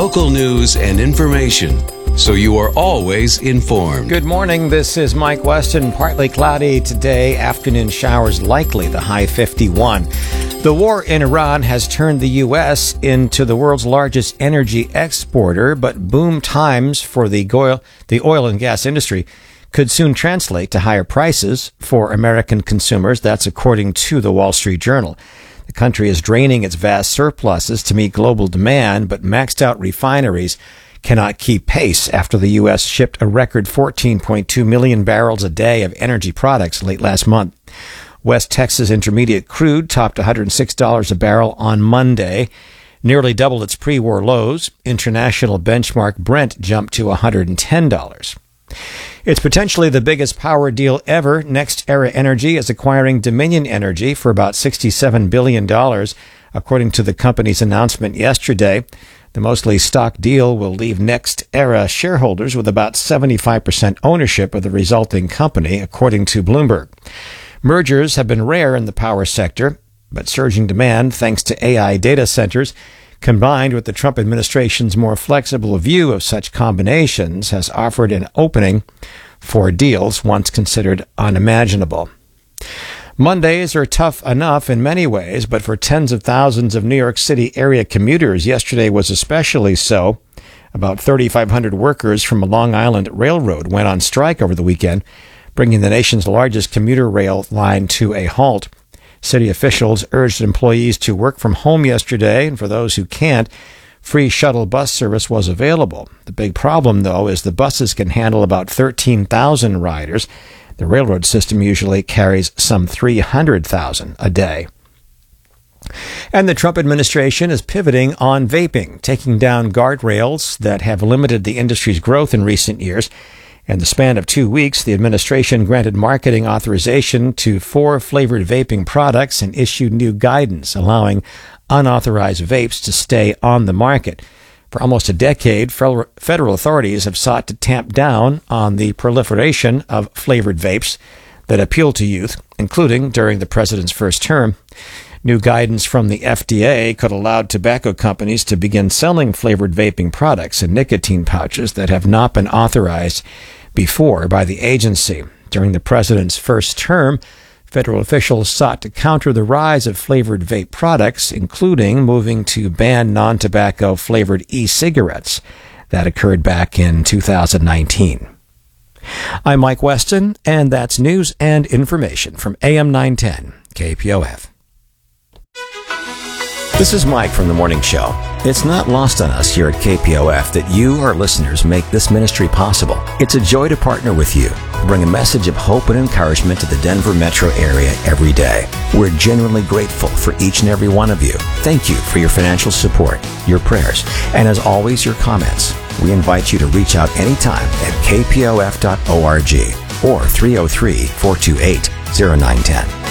local news and information, so you are always informed. Good morning. This is Mike Weston. Partly cloudy today. Afternoon showers likely. The high 51. The war in Iran has turned the U.S. into the world's largest energy exporter, but boom times for the oil and gas industry could soon translate to higher prices for American consumers. That's according to the Wall Street Journal. The country is draining its vast surpluses to meet global demand, but maxed out refineries cannot keep pace after the U.S. shipped a record 14.2 million barrels a day of energy products late last month. West Texas Intermediate crude topped $106 a barrel on Monday, nearly doubled its pre-war lows. International benchmark Brent jumped to $110. It's potentially the biggest power deal ever. NextEra Energy is acquiring Dominion Energy for about $67 billion, according to the company's announcement yesterday. The mostly stock deal will leave NextEra shareholders with about 75% ownership of the resulting company, according to Bloomberg. Mergers have been rare in the power sector, but surging demand, thanks to AI data centers, combined with the Trump administration's more flexible view of such combinations, has offered an opening for deals once considered unimaginable. Mondays are tough enough in many ways, but for tens of thousands of New York City area commuters, yesterday was especially so. About 3,500 workers from a Long Island railroad went on strike over the weekend, bringing the nation's largest commuter rail line to a halt. City officials urged employees to work from home yesterday, and for those who can't, free shuttle bus service was available. The big problem, though, is the buses can handle about 13,000 riders. The railroad system usually carries some 300,000 a day. And the Trump administration is pivoting on vaping, taking down guardrails that have limited the industry's growth in recent years. In the span of 2 weeks, the administration granted marketing authorization to 4 flavored vaping products and issued new guidance allowing unauthorized vapes to stay on the market. For almost a decade, federal authorities have sought to tamp down on the proliferation of flavored vapes that appeal to youth, including during the president's first term. New guidance from the FDA could allow tobacco companies to begin selling flavored vaping products and nicotine pouches that have not been authorized before by the agency. During the president's first term, federal officials sought to counter the rise of flavored vape products, including moving to ban non-tobacco flavored e-cigarettes. That occurred back in 2019. I'm Mike Weston, and that's news and information from AM 910 KPOF. This is Mike from The Morning Show. It's not lost on us here at KPOF that you, our listeners, make this ministry possible. It's a joy to partner with you, bring a message of hope and encouragement to the Denver metro area every day. We're genuinely grateful for each and every one of you. Thank you for your financial support, your prayers, and as always, your comments. We invite you to reach out anytime at kpof.org or 303-428-0910.